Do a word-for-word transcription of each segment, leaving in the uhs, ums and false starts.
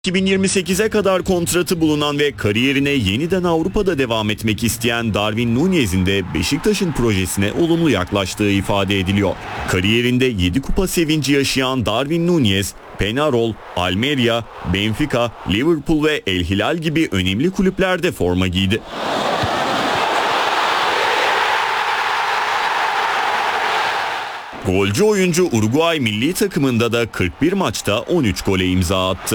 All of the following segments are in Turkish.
iki bin yirmi sekize kadar kontratı bulunan ve kariyerine yeniden Avrupa'da devam etmek isteyen Darwin Núñez'in de Beşiktaş'ın projesine olumlu yaklaştığı ifade ediliyor. Kariyerinde yedi kupa sevinci yaşayan Darwin Núñez, Peñarol, Almeria, Benfica, Liverpool ve El Hilal gibi önemli kulüplerde forma giydi. Golcü oyuncu Uruguay milli takımında da kırk bir maçta on üç gole imza attı.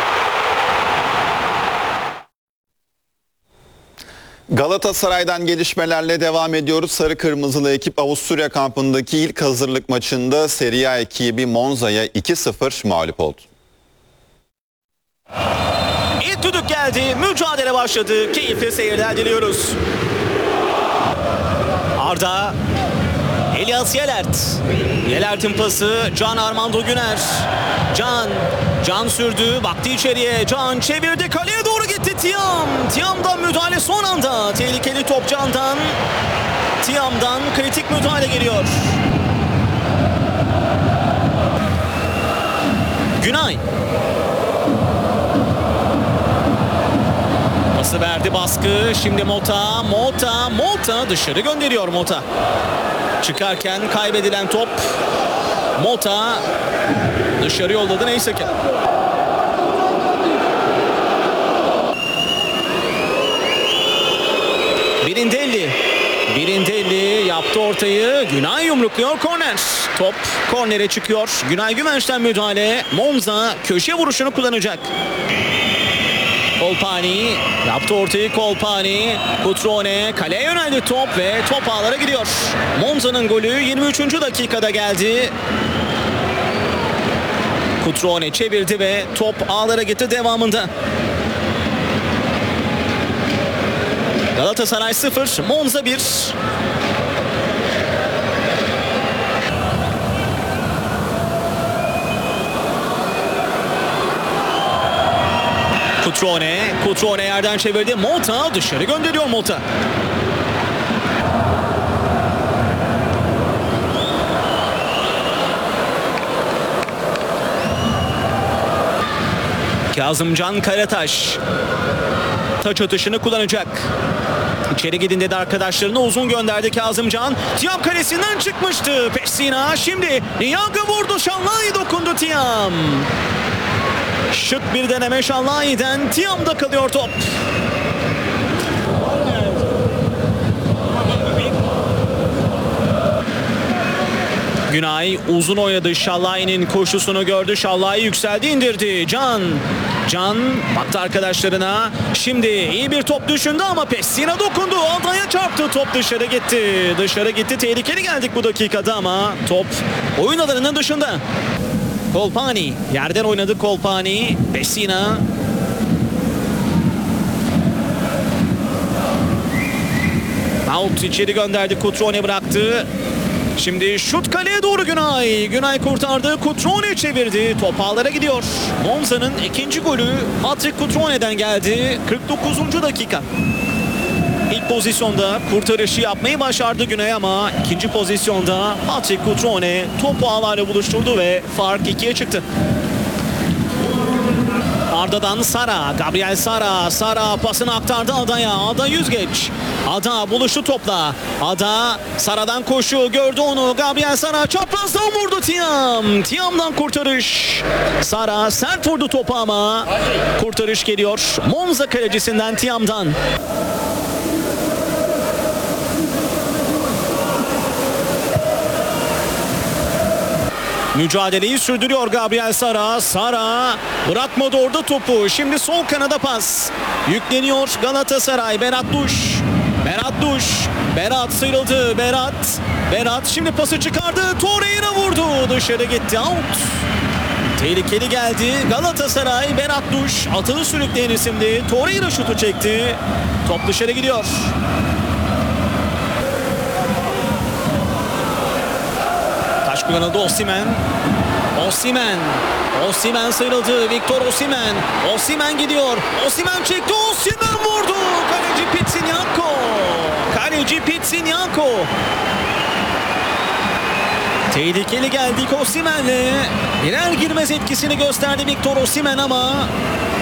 Galatasaray'dan gelişmelerle devam ediyoruz. Sarı Kırmızılı ekip Avusturya kampındaki ilk hazırlık maçında Serie A ekibi Monza'ya iki sıfır mağlup oldu. İlk düdük geldi, mücadele başladı. Keyifli seyirler diliyoruz. Arda, Elias Yelert. Yelert'in pası, Can Armando Güner. Can, Can sürdü, baktı içeriye. Can çevirdi, kaleye doğru gitti Tiam. Tiam'dan müdahale son anda. Tehlikeli top Can'dan. Tiam'dan kritik müdahale geliyor. Günay. Pası verdi, baskı. Şimdi Mota, Mota, Mota dışarı gönderiyor Mota. Çıkarken kaybedilen top. Mota dışarı yolladı, neyse ki. Birindelli. Birindelli yaptı ortayı. Günay yumrukluyor, korner. Top kornere çıkıyor. Günay Güvenç'ten müdahale. Monza köşe vuruşunu kullanacak. Kolpani yaptı ortayı, Kolpani. Cutrone kaleye yöneldi top ve top ağlara gidiyor. Monza'nın golü yirmi üçüncü dakikada geldi. Cutrone çevirdi ve top ağlara gitti devamında. Galatasaray sıfır, Monza bir. Cutrone, Cutrone yerden çevirdi. Mota dışarı gönderiyor Mota. Kazımcan Karataş taç atışını kullanacak. İçeri gidin dedi arkadaşlarına, uzun gönderdi Kazımcan. Tiam kalesinden çıkmıştı. Pessina şimdi Niyaga vurdu. Şanlay dokundu Tiam. Şık bir deneme Şanlay'den. Tiam'da kalıyor top. Günay uzun oynadı. Şallay'ın koşusunu gördü. Şallay yükseldi, indirdi. Can. Can baktı arkadaşlarına. Şimdi iyi bir top düşündü ama Pessina dokundu. Adaya çarptı. Top dışarı gitti. Dışarı gitti. Tehlikeli geldik bu dakikada ama top oyun alanının dışında. Kolpani yerden oynadı. Kolpani. Pessina. Out içeri gönderdi. Cutrone bıraktı. Şimdi şut kaleye doğru Günay. Günay kurtardı. Cutrone çevirdi. Top ağlara gidiyor. Monza'nın ikinci golü Patrick Cutrone'den geldi. kırk dokuzuncu dakika. İlk pozisyonda kurtarışı yapmayı başardı Günay ama ikinci pozisyonda Patrick Cutrone topu ağlarla buluşturdu ve fark ikiye çıktı. Arda'dan Sara, Gabriel Sara, Sara pasını aktardı Ada'ya. Ada yüzgeç. Ada buluştu topla. Ada Sara'dan koşu gördü onu. Gabriel Sara çaprazdan vurdu Tiam. Tiam'dan kurtarış. Sara sert vurdu topu ama kurtarış geliyor Monza kalecisinden, Tiam'dan. Mücadeleyi sürdürüyor Gabriel Sara. Sara bırakmadı orada topu. Şimdi sol kanada pas. Yükleniyor Galatasaray. Berat Duş. Berat Duş. Berat sıyrıldı. Berat. Berat şimdi pası çıkardı. Torreira vurdu. Dışarı gitti. Out. Tehlikeli geldi. Galatasaray. Berat Duş. Atılı sürükleyen isimli. Torreira şutu çekti. Top dışarı gidiyor. Taş kullanıldı. Osimhen. Osimhen. Osimhen sıyrıldı. Victor Osimhen. Osimhen gidiyor. Osimhen çekti. Osimhen vurdu. Kaleci Pitsinyanko. Kaleci Pitsinyanko. Tehlikeli geldik Osimhen'le. Girer girmez etkisini gösterdi Victor Osimhen ama